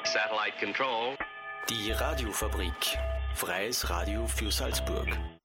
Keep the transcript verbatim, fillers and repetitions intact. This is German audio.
Satellite Control. Die Radiofabrik. Freies Radio für Salzburg.